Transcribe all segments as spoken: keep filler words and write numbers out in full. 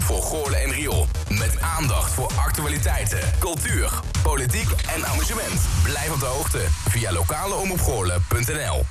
voor Goorlen en Riool. Met aandacht voor actualiteiten, cultuur, politiek en amusement. Blijf op de hoogte via lokaleomroepgoorlen punt n l.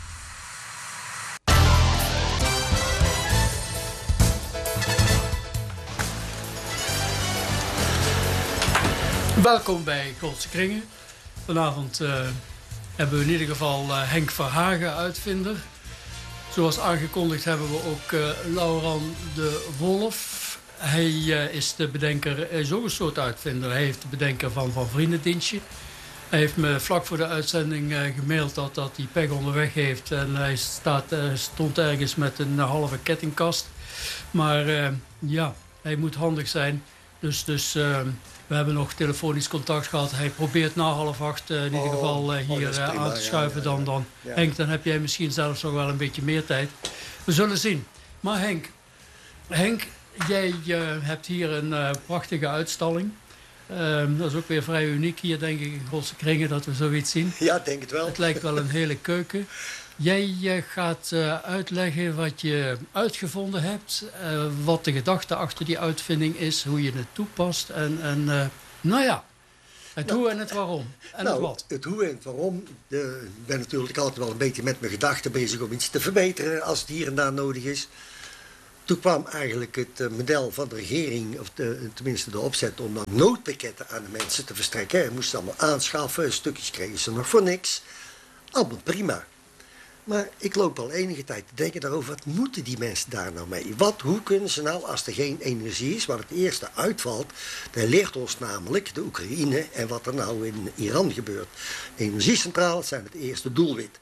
Welkom bij Goldse Kringen. Vanavond uh, hebben we in ieder geval uh, Henk Verhagen, uitvinder. Zoals aangekondigd hebben we ook uh, Laurent de Wolf. Hij uh, is de bedenker, hij is ook een soort uitvinder. Hij heeft de bedenker van Van Vriendendienstje. Hij heeft me vlak voor de uitzending uh, gemaild dat, dat hij pech onderweg heeft. En hij staat, uh, stond ergens met een halve kettingkast. Maar uh, ja, hij moet handig zijn. Dus, dus uh, we hebben nog telefonisch contact gehad. Hij probeert na half acht uh, in ieder oh, geval uh, hier oh, uh, prima, aan te schuiven. Ja, ja, ja. Dan, dan. Ja. Henk, dan heb jij misschien zelfs nog wel een beetje meer tijd. We zullen zien. Maar Henk, Henk jij uh, hebt hier een uh, prachtige uitstalling. Uh, dat is ook weer vrij uniek hier, denk ik, in Goldse Kringen, dat we zoiets zien. Ja, denk het wel. Het lijkt wel een hele keuken. Jij uh, gaat uh, uitleggen wat je uitgevonden hebt, uh, wat de gedachte achter die uitvinding is, hoe je het toepast en, en uh, nou ja, het nou, hoe en het waarom en nou, het wat. Het hoe en het waarom. De, ik ben natuurlijk altijd wel een beetje met mijn gedachten bezig om iets te verbeteren als het hier en daar nodig is. Toen kwam eigenlijk het uh, model van de regering, of de, tenminste de opzet, om dan noodpakketten aan de mensen te verstrekken. Ze moesten allemaal aanschaffen, stukjes kregen ze nog voor niks. Allemaal prima. Maar ik loop al enige tijd te denken daarover, wat moeten die mensen daar nou mee? Wat, hoe kunnen ze nou, als er geen energie is, wat het eerste uitvalt, dat leert ons namelijk de Oekraïne en wat er nou in Iran gebeurt. Energiecentrales zijn het eerste doelwit.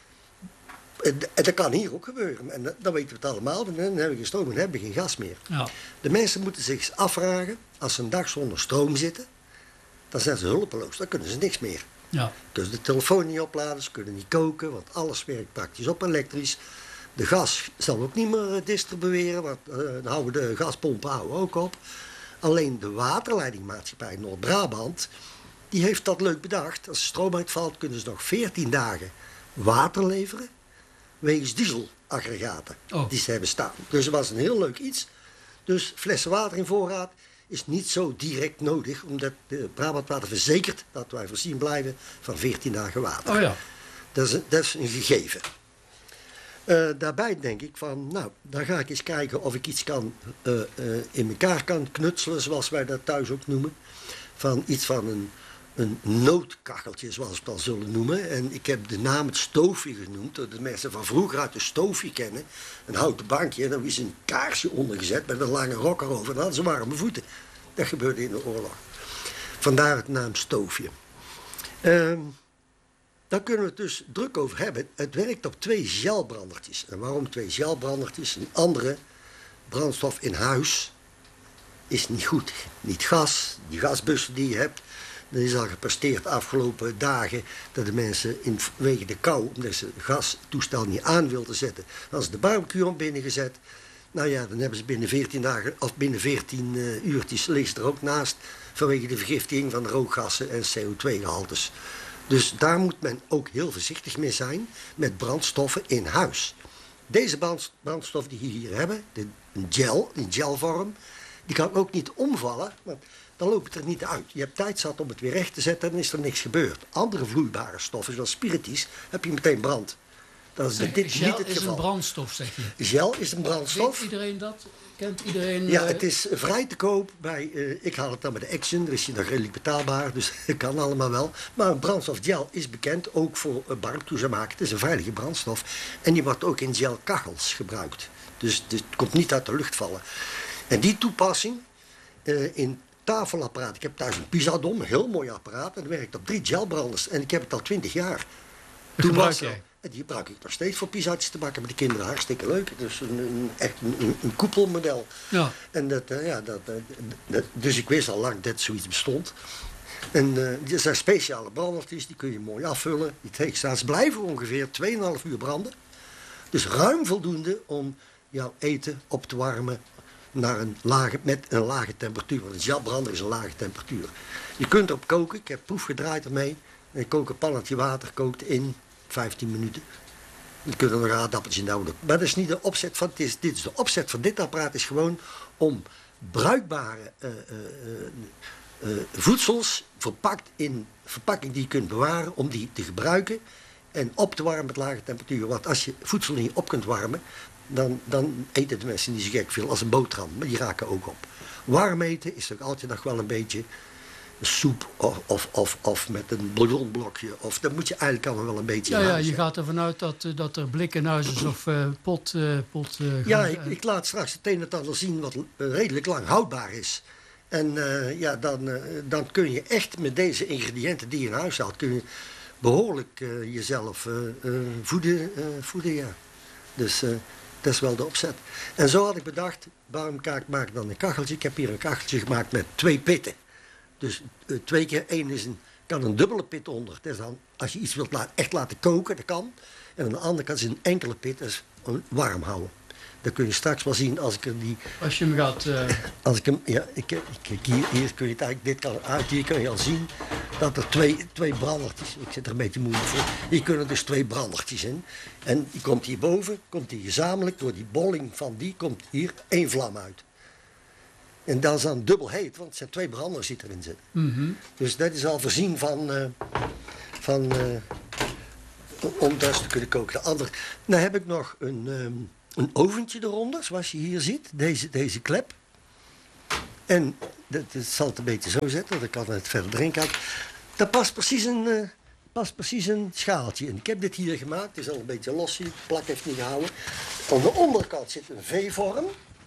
En, en dat kan hier ook gebeuren. En dan weten we het allemaal. Dan hebben we geen stroom en hebben we geen gas meer. Ja. De mensen moeten zich eens afvragen, als ze een dag zonder stroom zitten, dan zijn ze hulpeloos. Dan kunnen ze niks meer. Ja. Kunnen ze de telefoon niet opladen, ze kunnen niet koken, want alles werkt praktisch op elektrisch. De gas zal ook niet meer distribueren, want uh, dan houden de gaspompen houden ook op. Alleen de waterleidingmaatschappij Noord-Brabant, die heeft dat leuk bedacht. Als de stroom uitvalt, kunnen ze nog veertien dagen water leveren, wegens dieselaggregaten oh. die ze hebben staan. Dus dat was een heel leuk iets. Dus flessen water in voorraad is niet zo direct nodig, omdat de Brabantwater verzekert dat wij voorzien blijven van veertien dagen water. Oh ja. Dat is, dat is een gegeven. Uh, daarbij denk ik van, nou, dan ga ik eens kijken of ik iets kan uh, uh, in elkaar kan knutselen, zoals wij dat thuis ook noemen. Van iets van een, een noodkacheltje, zoals we het dan zullen noemen. En ik heb de naam het stoofje genoemd, dat de mensen van vroeger uit de stoofje kennen. Een houten bankje, en dan is een kaarsje ondergezet met een lange rok erover. En dan hadden ze warme voeten. Dat gebeurde in de oorlog. Vandaar het naam stoofje. Uh, daar kunnen we het dus druk over hebben. Het werkt op twee gelbrandertjes. En waarom twee gelbrandertjes? Een andere brandstof in huis is niet goed. Niet gas, die gasbussen die je hebt. Er is al gepresteerd de afgelopen dagen dat de mensen in, wegen de kou, omdat ze het gastoestel niet aan wilden zetten, als ze de barbecue om binnen gezet. Nou ja, dan hebben ze binnen veertien dagen, of binnen veertien uh, uurtjes, liggen ze er ook naast vanwege de vergiftiging van de rookgassen en C O twee gehaltes. Dus daar moet men ook heel voorzichtig mee zijn met brandstoffen in huis. Deze brandstof die we hier hebben, de gel, in gelvorm, die kan ook niet omvallen, want dan loopt het er niet uit. Je hebt tijd zat om het weer recht te zetten en dan is er niks gebeurd. Andere vloeibare stoffen, zoals spiritus, heb je meteen brand. Dat is dit niet het geval. Gel is een brandstof, zeg je? Gel is een brandstof. Weet iedereen dat? Kent iedereen? Ja, uh... het is vrij te koop bij, uh, ik haal het dan bij de Action, daar is je nog redelijk betaalbaar, dus het kan allemaal wel. Maar een brandstofgel is bekend, ook voor uh, barbecue maken. Het is een veilige brandstof en die wordt ook in gelkachels gebruikt. Dus het komt niet uit de lucht vallen. En die toepassing uh, in tafelapparaat, ik heb thuis een Pisadom, een heel mooi apparaat, en dat werkt op drie gelbranders en ik heb het al twintig jaar. Toen was jij? Die gebruik ik nog steeds voor pizzaatjes te bakken met de kinderen. Hartstikke leuk. Dus een, een, echt een, een, een koepelmodel. Ja. En dat, uh, ja, dat, uh, dat, dus ik wist al lang dat zoiets bestond. En uh, er zijn speciale brandertjes, die kun je mooi afvullen. Die tegenstaats blijven ongeveer twee komma vijf uur branden. Dus ruim voldoende om jouw eten op te warmen naar een lage, met een lage temperatuur. Want een gelbrander is een lage temperatuur. Je kunt erop koken. Ik heb proef gedraaid ermee. En ik kook een pannetje water, kookt in vijftien minuten. Je kunt er nog een aardappeltje in houden. Maar dat is niet de opzet van, het is, dit is de opzet van dit apparaat is gewoon om bruikbare uh, uh, uh, voedsels verpakt in verpakking die je kunt bewaren om die te gebruiken en op te warmen met lage temperatuur. Want als je voedsel niet op kunt warmen, dan, dan eten de mensen niet zo gek veel als een boterham, maar die raken ook op. Warm eten is ook altijd nog wel een beetje soep of, of, of, of met een bouillonblokje. Of dat moet je eigenlijk allemaal wel een beetje Ja, in ja huis je hebben. gaat ervan uit dat, uh, dat er blik in huis is of uh, pot... Uh, pot uh, Ja, gaan, ik, uh, ik laat straks het een en ander zien wat uh, redelijk lang houdbaar is. En uh, ja, dan, uh, dan kun je echt met deze ingrediënten die je in huis haalt, kun je behoorlijk uh, jezelf uh, uh, voeden, uh, voeden, ja. Dus uh, dat is wel de opzet. En zo had ik bedacht, waarom ka- maak ik dan een kacheltje? Ik heb hier een kacheltje gemaakt met twee pitten. Dus uh, twee keer, één is een, kan een dubbele pit onder. Dat is dan, als je iets wilt la- echt laten koken, dat kan. En aan de andere kant is een enkele pit, dat is warm houden. Dat kun je straks wel zien als ik er die... Als je hem gaat... Uh... Als ik hem... Ja, ik, ik, hier, hier kun je het eigenlijk... Dit kan uit. Hier kun je al zien dat er twee, twee brandertjes... Ik zit er een beetje moeilijk voor. Hier kunnen dus twee brandertjes in. En die komt hierboven, komt die gezamenlijk... Door die bolling van die komt hier één vlam uit. En dat is dan dubbel heet, want het zijn twee branders die erin zitten. Mm-hmm. Dus dat is al voorzien van... Uh, van uh, om dus te kunnen koken. De andere... Nou heb ik nog een... Um, Een oventje eronder, zoals je hier ziet, deze, deze klep. En dat, dat zal het een beetje zo zetten, dan kan het verder erin kijken. Daar past precies een, uh, past precies een schaaltje in. Ik heb dit hier gemaakt, het is al een beetje los, de plak heeft niet gehouden. Aan de onderkant zit een V-vorm.